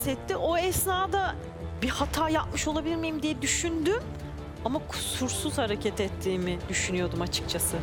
etti. O esnada bir hata yapmış olabilir miyim diye düşündüm. Ama kusursuz hareket ettiğimi düşünüyordum açıkçası.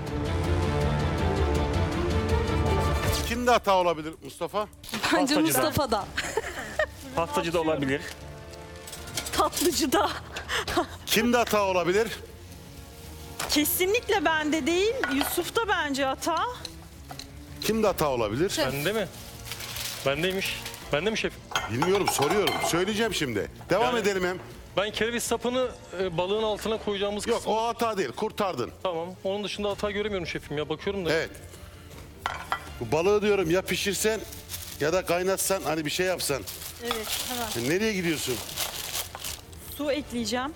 Kimde hata olabilir Mustafa? Bence Pastacıda. Mustafa'da. Pastacı da olabilir. Tatlıcı da. Kimde hata olabilir? Kesinlikle bende değil. Yusuf'ta bence hata. Kimde hata olabilir? Bende mi? Bendeymiş. Bende mi şefim? Bilmiyorum, soruyorum. Söyleyeceğim şimdi. Devam Yani- edelim hem. Ben kereviz sapını balığın altına koyacağımız Yok, kısım. o hata değil. Kurtardın. Tamam. Onun dışında hata göremiyorum şefim ya. Bakıyorum da. Evet. Bu balığı diyorum ya pişirsen ya da kaynatsan, hani bir şey yapsan. Evet, hemen. Nereye gidiyorsun? Su ekleyeceğim.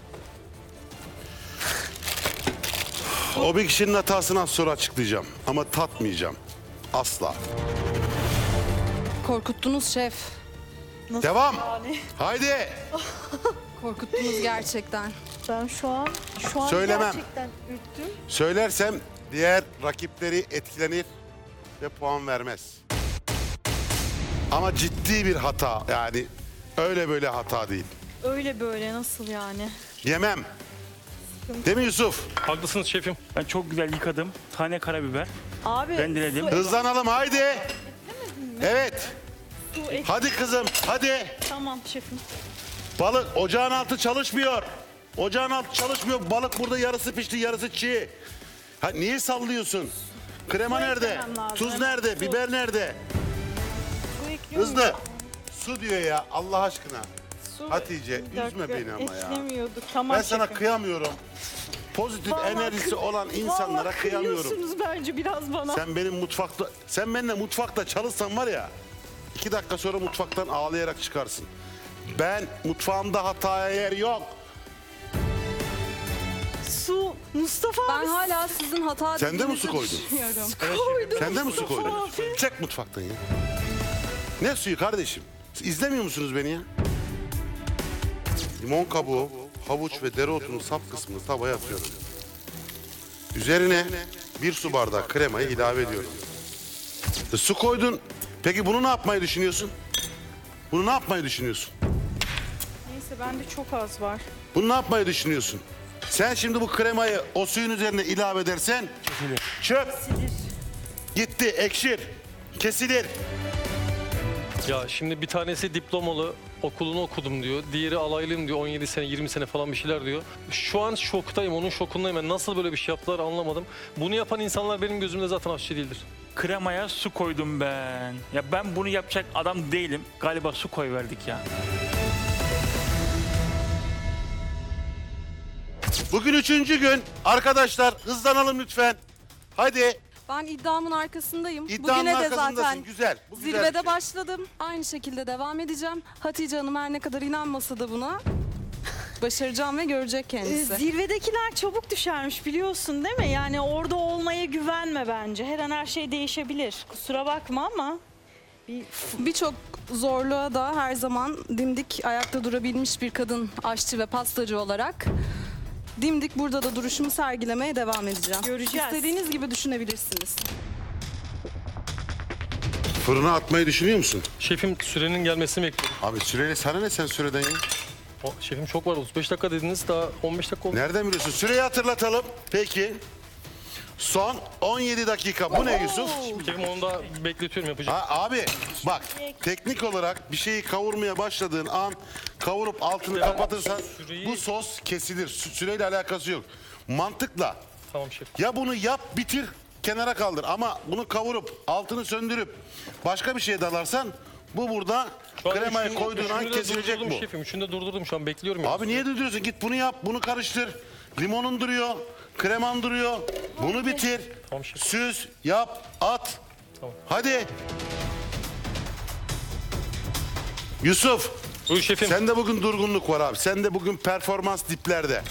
O bir kişinin hatasını az sonra açıklayacağım. Ama tatmayacağım. Asla. Korkuttunuz şef. Nasıl Devam. yani? Haydi. Korkuttunuz gerçekten. Ben şu an Söylemem. gerçekten ürktüm. Söylersem diğer rakipleri etkilenir ve puan vermez. Ama ciddi bir hata, yani öyle böyle hata değil. Öyle böyle nasıl yani? Yemem. Değil mi Yusuf? Haklısınız şefim. Ben çok güzel yıkadım. Tane karabiber. Abi Rendeledim. su, Hızlanalım haydi. Evet. su ek- Hadi kızım hadi. Tamam şefim. Balık ocağın altı çalışmıyor. Ocağın altı çalışmıyor. Balık burada yarısı pişti, yarısı çiğ. Ha, niye sallıyorsun? Krema Su nerede? eklemem lazım. Tuz Evet, nerede? su. Biber nerede? Su ekliyor Hızlı. muyum? Su diyor ya Allah aşkına. Su, Hatice, bir dakika, üzme beni ama ya. eklemiyorduk. Tamam Ben sana şefim. kıyamıyorum. Pozitif Vallahi enerjisi olan insanlara vallahi kıyamıyorum. kıyıyorsunuz bence biraz bana. Sen benimle mutfakta çalışsan var ya, 2 dakika sonra mutfaktan ağlayarak çıkarsın. Ben mutfağımda hataya yer yok. Su, Mustafa Ben abi. hala sizin hata Sen de mi dediğinizi su koydun? düşünüyorum. Sen de mi su Mustafa koydun? abi. Çek mutfaktan ya. Ne suyu kardeşim? Siz İzlemiyor musunuz beni ya? Limon kabuğu, havuç ve dereotunun sap kısmını tavaya atıyorum. Üzerine 1 su bardağı kremayı ilave ediyorum. Su koydun. Peki bunu ne yapmayı düşünüyorsun? Bunu ne yapmayı düşünüyorsun? Neyse bende çok az var. Bunu ne yapmayı düşünüyorsun? Sen şimdi bu kremayı o suyun üzerine ilave edersen çöp. Gitti, ekşir, kesilir. Ya şimdi bir tanesi diplomalı, okulunu okudum diyor. Diğeri alaylıyım diyor. 17 sene, 20 sene falan bir şeyler diyor. Şu an şoktayım, onun şokundayım. Ben nasıl böyle bir şey yaptılar anlamadım. Bunu yapan insanlar benim gözümde zaten aşçı değildir. Kremaya su koydum ben. Ya ben bunu yapacak adam değilim. Galiba su koyverdik ya. Bugün 3. gün. Arkadaşlar hızlanalım lütfen. Hadi. Ben iddiamın arkasındayım. İddianın Bugüne de arkasındasın. zaten Güzel. Bu güzel bir zirvede şey. başladım. Aynı şekilde devam edeceğim. Hatice Hanım her ne kadar inanmasa da buna başaracağım ve görecek kendisi. Zirvedekiler çabuk düşermiş biliyorsun değil mi? Yani orada olmaya güvenme bence. Her an her şey değişebilir. Kusura bakma ama. Birçok zorluğa da her zaman dimdik ayakta durabilmiş bir kadın aşçı ve pastacı olarak dimdik burada da duruşumu sergilemeye devam edeceğim. Göreceğiz. İstediğiniz gibi düşünebilirsiniz. Fırına atmayı düşünüyor musun? Şefim sürenin gelmesini bekliyorum. Abi süreyle sana ne, sen süreden ya? Şefim çok var. 35 dakika dediniz, daha 15 dakika oldu. Nereden biliyorsun? Süreyi hatırlatalım. Peki. Son 17 dakika. Bu ne Yusuf? Şefim onu da bekletiyorum, yapacağım. Ha, abi bak, teknik olarak bir şeyi kavurmaya başladığın an kavurup altını Ya, kapatırsan süreyi- bu sos kesilir. Süreyle alakası yok. Mantıkla Tamam şef. ya bunu yap bitir kenara kaldır, ama bunu kavurup altını söndürüp başka bir şeye dalarsan bu burada Şu an kremayı üçünü- koyduğun an üçünü de kesilecek durdurdum bu. Şefim. Üçünü de durdurdum, şu an bekliyorum. Abi niye duruyorsun? Git bunu yap, bunu karıştır. Limonun duruyor, kreman duruyor. Bunu bitir. Tamam şef. Süz, yap, at. Tamam. Hadi. Yusuf, Buyur şefim. sende bugün durgunluk var abi. Sende bugün performans diplerde.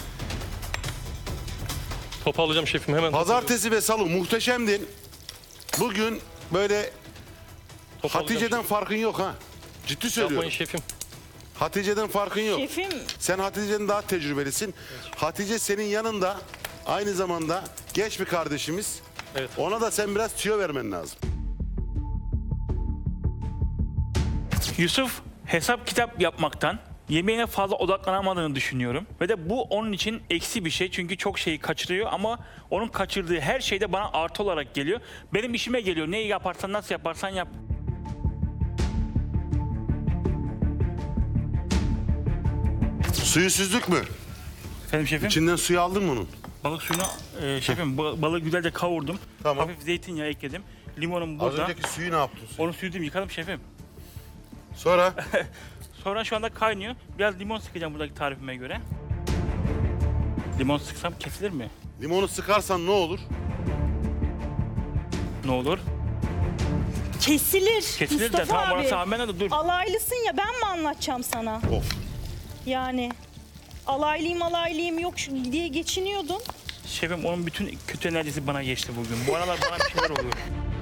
Topu alacağım şefim hemen. Pazartesi ve salı muhteşemdin. Bugün böyle Topu alacağım Hatice'den şefim. farkın yok ha. Ciddi söylüyorum. Yapmayın şefim. Hatice'den farkın yok. Şefim Sen Hatice'den daha tecrübelisin. Hatice senin yanında, aynı zamanda genç bir kardeşimiz. Evet. Ona da sen biraz tüyo vermen lazım. Yusuf hesap kitap yapmaktan, yemeğine fazla odaklanamadığını düşünüyorum. Ve de bu onun için eksi bir şey. Çünkü çok şeyi kaçırıyor ama onun kaçırdığı her şey de bana artı olarak geliyor. Benim işime geliyor. Neyi yaparsan, nasıl yaparsan yap. Suyu süzdük mü? Efendim şefim? İçinden suyu aldın mı onun? Balık suyunu, şefim balığı güzelce kavurdum. Tamam. Hafif zeytinyağı ekledim. Limonum Az burada. önceki suyu ne yaptın? Onu süzdüm, yıkadım şefim. Sonra Sonra şu anda kaynıyor. Biraz limon sıkacağım buradaki tarifime göre. Limon sıksam kesilir mi? limonu sıkarsan ne olur? Ne olur? Kesilir. Kesilir de Mustafa tamam abi. orası hemen de dur. Alaylısın ya, ben mi anlatacağım sana? Of. Yani alaylıyım yok diye geçiniyordun. Şefim onun bütün kötü enerjisi bana geçti bugün. Bu aralar bana bir şeyler oluyor.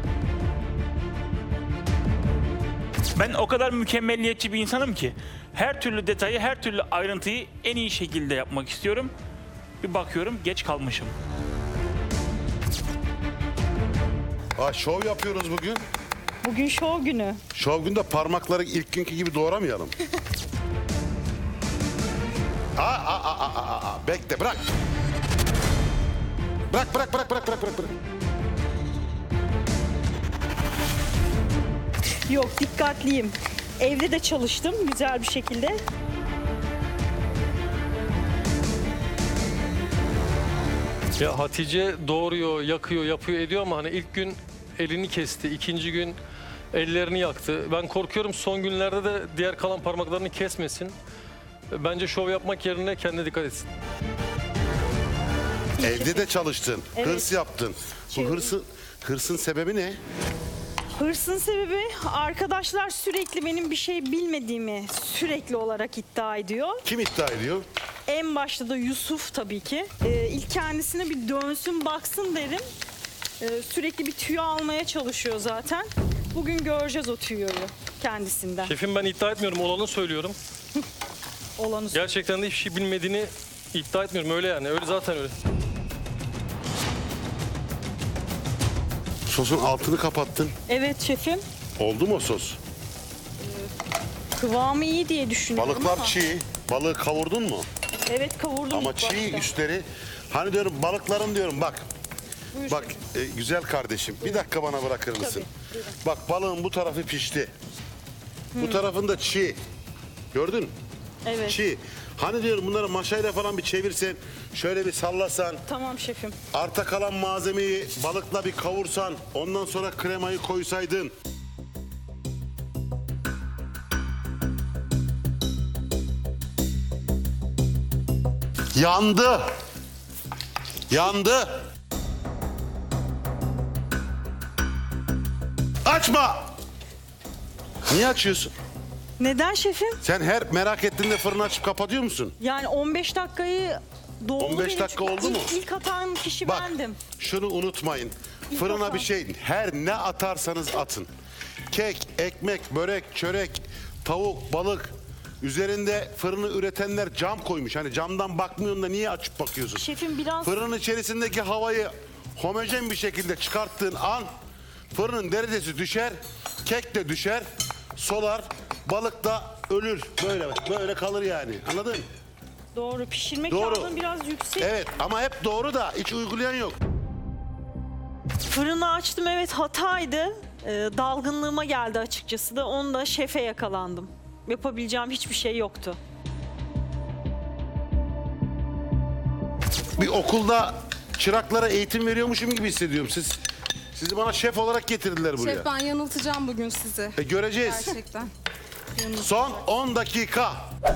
Ben o kadar mükemmelliyetçi bir insanım ki her türlü detayı, her türlü ayrıntıyı en iyi şekilde yapmak istiyorum. Bir bakıyorum geç kalmışım. Şov yapıyoruz bugün. Bugün şov günü. Şov günde parmakları ilk günkü gibi doğramayalım. Bekle bırak. Bırak. Yok, dikkatliyim. Evde de çalıştım güzel bir şekilde. Ya Hatice doğuruyor, yakıyor, yapıyor, ediyor ama hani ilk gün elini kesti, ikinci gün ellerini yaktı. Ben korkuyorum son günlerde de diğer kalan parmaklarını kesmesin. Bence şov yapmak yerine kendine dikkat etsin. Evde de çalıştın. Evet. Hırs yaptın. Bu hırsın sebebi ne? Hırsın sebebi, arkadaşlar sürekli benim bir şey bilmediğimi sürekli olarak iddia ediyor. Kim iddia ediyor? En başta da Yusuf tabii ki. İlk kendisine bir dönsün baksın derim. Sürekli bir tüyo almaya çalışıyor zaten. Bugün göreceğiz o tüyoyu kendisinden. Şefim ben iddia etmiyorum, olanı söylüyorum. Olanı Gerçekten de hiçbir şey bilmediğini iddia etmiyorum. Öyle yani, öyle zaten öyle. Sosun altını kapattın. Evet şefim. Oldu mu o sos? Kıvamı iyi diye düşünüyorum Balıklar ama. çiğ. Balığı kavurdun mu? Evet, kavurdum. Ama ilk çiğ başta. üstleri. Hani diyorum balıkların diyorum bak. Buyur Bak şefim. güzel kardeşim bir dakika bana bırakır mısın? buyurun. Bak balığın bu tarafı pişti. Bu tarafında çiğ. Gördün? Evet. Çiğ. Hani diyorum bunları maşayla falan bir çevirsen, şöyle bir sallasan, Tamam şefim. arta kalan malzemeyi balıkla bir kavursan, ondan sonra kremayı koysaydın. Yandı. Yandı. Açma. Niye açıyorsun? Neden şefim? Sen her merak ettiğinde fırını açıp kapatıyor musun? Yani 15 dakikayı doldu 15 benim. dakika Çünkü oldu mu? İlk atan kişi Bak bendim. şunu unutmayın. Fırına atan. bir şey her ne atarsanız atın. Kek, ekmek, börek, çörek, tavuk, balık. Üzerinde fırını üretenler cam koymuş. Hani camdan bakmıyorsun da niye açıp bakıyorsun? Şefim biraz Fırının içerisindeki havayı homojen bir şekilde çıkarttığın an fırının derecesi düşer, kek de düşer, solar, balık da ölür. Böyle kalır yani. Anladın? doğru. Pişirme Doğru. kağıdın biraz yüksek. Evet ama hep doğru da hiç uygulayan yok. Fırını açtım, evet, hataydı. Dalgınlığıma geldi açıkçası da. Onu da şefe yakalandım. Yapabileceğim hiçbir şey yoktu. Bir okulda çıraklara eğitim veriyormuşum gibi hissediyorum. Sizi bana şef olarak getirdiler buraya. Şef ben yanıltacağım bugün sizi. Göreceğiz. Gerçekten. Son 10 dakika.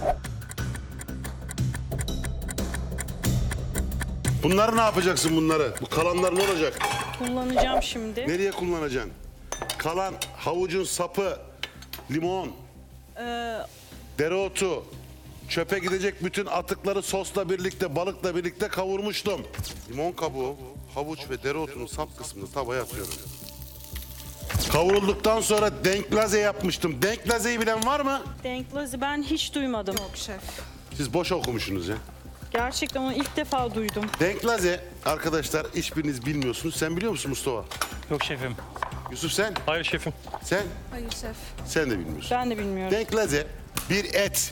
Bunları ne yapacaksın bunları? Bu kalanlar ne olacak? Kullanacağım şimdi. Nereye kullanacaksın? Kalan havucun sapı, limon, dereotu, çöpe gidecek bütün atıkları sosla birlikte, balıkla birlikte kavurmuştum. Limon kabuğu, havuç ve dereotunun sap kısmını tavaya atıyorum. Kavurulduktan sonra denklaze yapmıştım. Denklazeyi bilen var mı? Denklazi ben hiç duymadım. Yok şef. Siz boş okumuşsunuz ya. Gerçekten onu ilk defa duydum. Denklaze arkadaşlar hiçbiriniz bilmiyorsunuz. Sen biliyor musun Mustafa? Yok şefim. Yusuf sen? Hayır şefim. Sen? Hayır şef. Sen de bilmiyorsun. Ben de bilmiyorum. Denklaze bir et